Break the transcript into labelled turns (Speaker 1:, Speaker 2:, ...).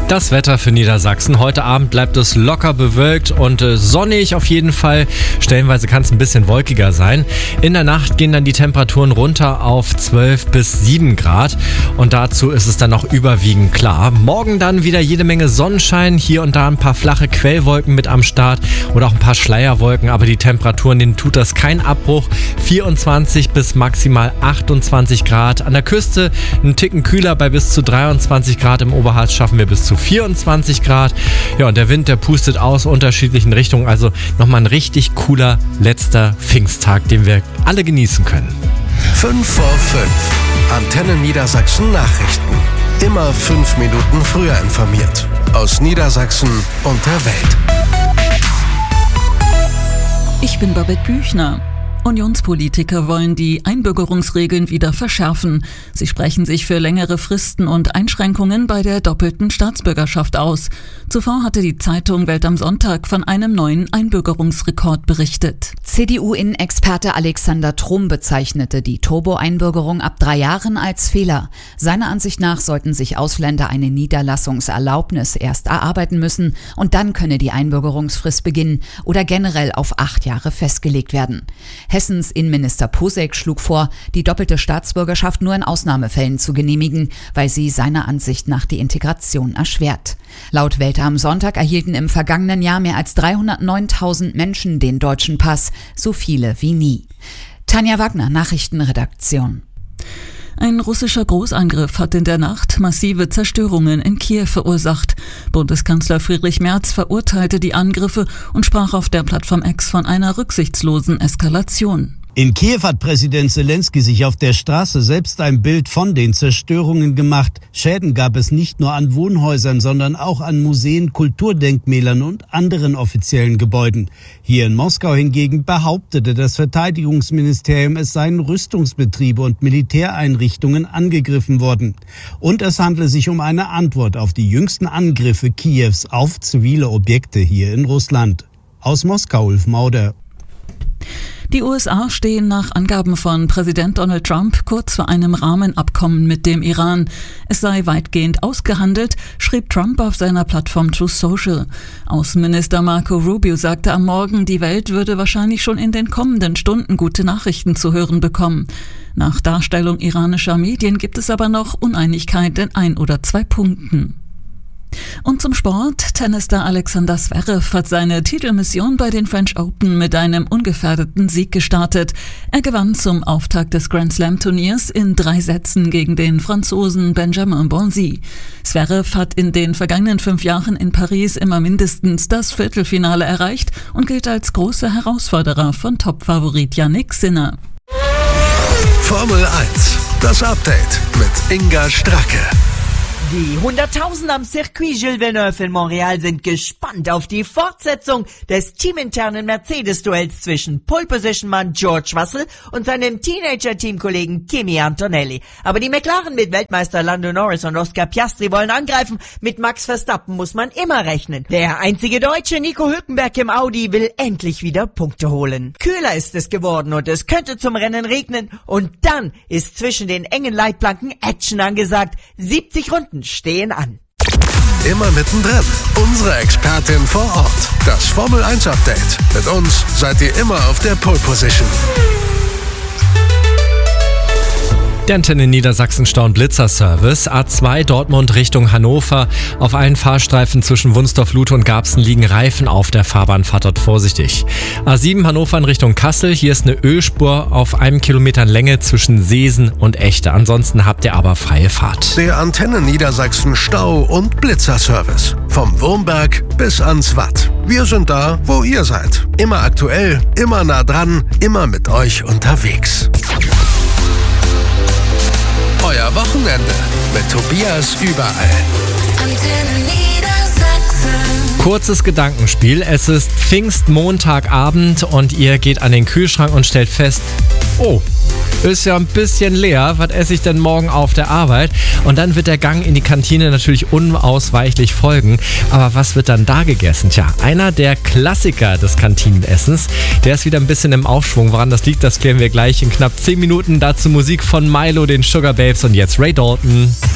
Speaker 1: Das Wetter für Niedersachsen. Heute Abend bleibt es locker bewölkt und sonnig auf jeden Fall. Stellenweise kann es ein bisschen wolkiger sein. In der Nacht gehen dann die Temperaturen runter auf 12 bis 7 Grad. Und dazu ist es dann noch überwiegend klar. Morgen dann wieder jede Menge Sonnenschein. Hier und da ein paar flache Quellwolken mit am Start oder auch ein paar Schleierwolken. Aber die Temperaturen, denen tut das kein Abbruch. 24 bis maximal 28 Grad. An der Küste ein Ticken kühler bei bis zu 23 Grad. Im Oberharz schaffen wir bis zu 24 Grad. Ja, und der Wind, der pustet aus unterschiedlichen Richtungen. Also nochmal ein richtig cooler letzter Pfingsttag, den wir alle genießen können.
Speaker 2: 5 vor 5. Antenne Niedersachsen Nachrichten. Immer 5 Minuten früher informiert. Aus Niedersachsen und der Welt.
Speaker 3: Ich bin Babette Büchner. Unionspolitiker wollen die Einbürgerungsregeln wieder verschärfen. Sie sprechen sich für längere Fristen und Einschränkungen bei der doppelten Staatsbürgerschaft aus. Zuvor hatte die Zeitung Welt am Sonntag von einem neuen Einbürgerungsrekord berichtet.
Speaker 4: CDU-Innenexperte Alexander Trom bezeichnete die Turbo-Einbürgerung ab 3 Jahren als Fehler. Seiner Ansicht nach sollten sich Ausländer eine Niederlassungserlaubnis erst erarbeiten müssen und dann könne die Einbürgerungsfrist beginnen oder generell auf 8 Jahre festgelegt werden. Hessens Innenminister Posek schlug vor, die doppelte Staatsbürgerschaft nur in Ausnahmefällen zu genehmigen, weil sie seiner Ansicht nach die Integration erschwert. Laut Welt am Sonntag erhielten im vergangenen Jahr mehr als 309.000 Menschen den deutschen Pass, so viele wie nie. Tanja Wagner, Nachrichtenredaktion.
Speaker 3: Ein russischer Großangriff hat in der Nacht massive Zerstörungen in Kiew verursacht. Bundeskanzler Friedrich Merz verurteilte die Angriffe und sprach auf der Plattform X von einer rücksichtslosen Eskalation.
Speaker 5: In Kiew hat Präsident Zelensky sich auf der Straße selbst ein Bild von den Zerstörungen gemacht. Schäden gab es nicht nur an Wohnhäusern, sondern auch an Museen, Kulturdenkmälern und anderen offiziellen Gebäuden. Hier in Moskau hingegen behauptete das Verteidigungsministerium, es seien Rüstungsbetriebe und Militäreinrichtungen angegriffen worden. Und es handle sich um eine Antwort auf die jüngsten Angriffe Kiews auf zivile Objekte hier in Russland. Aus Moskau, Ulf Mauder.
Speaker 3: Die USA stehen nach Angaben von Präsident Donald Trump kurz vor einem Rahmenabkommen mit dem Iran. Es sei weitgehend ausgehandelt, schrieb Trump auf seiner Plattform Truth Social. Außenminister Marco Rubio sagte am Morgen, die Welt würde wahrscheinlich schon in den kommenden Stunden gute Nachrichten zu hören bekommen. Nach Darstellung iranischer Medien gibt es aber noch Uneinigkeit in 1 oder 2 Punkten. Und zum Sport. Tennisstar Alexander Zverev hat seine Titelmission bei den French Open mit einem ungefährdeten Sieg gestartet. Er gewann zum Auftakt des Grand Slam Turniers in 3 Sätzen gegen den Franzosen Benjamin Bonzi. Zverev hat in den vergangenen 5 Jahren in Paris immer mindestens das Viertelfinale erreicht und gilt als großer Herausforderer von Topfavorit Jannik Sinner.
Speaker 2: Formel 1, das Update mit Inga Stracke.
Speaker 6: Die Hunderttausende am Circuit Gilles Villeneuve in Montreal sind gespannt auf die Fortsetzung des teaminternen Mercedes-Duells zwischen Pole-Position-Mann George Russell und seinem Teenager-Teamkollegen Kimi Antonelli. Aber die McLaren mit Weltmeister Lando Norris und Oscar Piastri wollen angreifen. Mit Max Verstappen muss man immer rechnen. Der einzige Deutsche, Nico Hülkenberg im Audi, will endlich wieder Punkte holen. Kühler ist es geworden und es könnte zum Rennen regnen. Und dann ist zwischen den engen Leitplanken Action angesagt. 70 Runden stehen an.
Speaker 2: Immer mittendrin. Unsere Expertin vor Ort. Das Formel 1 Update. Mit uns seid ihr immer auf der Pole Position.
Speaker 1: Der Antenne Niedersachsen Stau- und Blitzerservice. A2 Dortmund Richtung Hannover. Auf allen Fahrstreifen zwischen Wunsdorf-Lute und Garbsen liegen Reifen auf der Fahrbahn. Fahrt dort vorsichtig. A7 Hannover in Richtung Kassel. Hier ist eine Ölspur auf 1 Kilometer Länge zwischen Seesen und Echte. Ansonsten habt ihr aber freie Fahrt.
Speaker 2: Der Antenne Niedersachsen Stau- und Blitzerservice. Vom Wurmberg bis ans Watt. Wir sind da, wo ihr seid. Immer aktuell, immer nah dran, immer mit euch unterwegs. Euer Wochenende mit Tobias überall.
Speaker 7: Antenne Niedersachsen.
Speaker 1: Kurzes Gedankenspiel. Es ist Pfingstmontagabend und ihr geht an den Kühlschrank und stellt fest, oh, ist ja ein bisschen leer, was esse ich denn morgen auf der Arbeit? Und dann wird der Gang in die Kantine natürlich unausweichlich folgen. Aber was wird dann da gegessen? Tja, einer der Klassiker des Kantinenessens, der ist wieder ein bisschen im Aufschwung. Woran das liegt, das klären wir gleich in knapp 10 Minuten. Dazu Musik von Milo, den Sugar Babes und jetzt Ray Dalton.